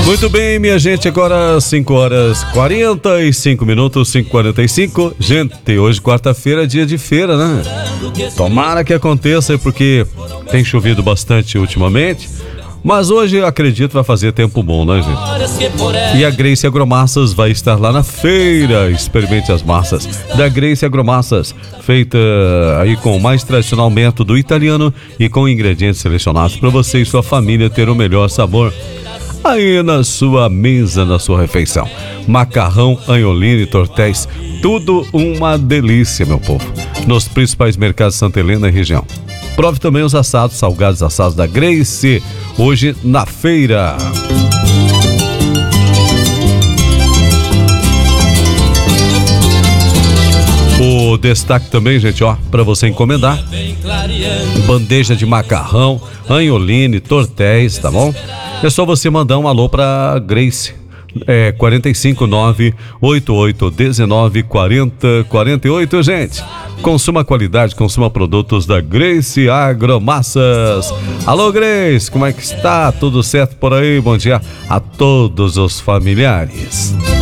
Muito bem, minha gente, agora 5 horas 45 minutos, 5h45. Gente, hoje quarta-feira é dia de feira, né? Tomara que aconteça, porque tem chovido bastante ultimamente. Mas hoje, eu acredito, vai fazer tempo bom, né, gente? E a Grace Agromassas vai estar lá na feira. Experimente as massas da Grace Agromassas, feita aí com o mais tradicional método italiano e com ingredientes selecionados para você e sua família ter o melhor sabor aí na sua mesa, na sua refeição. Macarrão, anholine, tortéis, tudo uma delícia, meu povo. Nos principais mercados de Santa Helena e região. Prove também os assados, salgados assados da Grace, hoje na feira. O destaque também, gente, ó, para você encomendar: bandeja de macarrão, anholine, tortéis, tá bom? É só você mandar um alô pra Grace. 459-8819-4048, gente. Consuma qualidade, consuma produtos da Grace Agromassas. Alô, Grace, como é que está? Tudo certo por aí? Bom dia a todos os familiares.